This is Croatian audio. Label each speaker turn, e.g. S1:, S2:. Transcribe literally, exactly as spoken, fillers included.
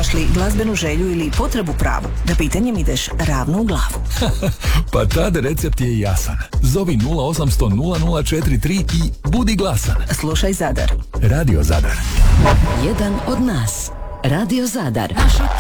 S1: Imaš li glazbenu želju ili potrebu pravu? Da pitanjem ideš ravno u glavu.
S2: Pa tad recept je jasan. Zovi nula osam sto nula nula četiri tri i budi glasan.
S1: Slušaj Zadar.
S2: Radio Zadar.
S3: Jedan od nas. Radio Zadar.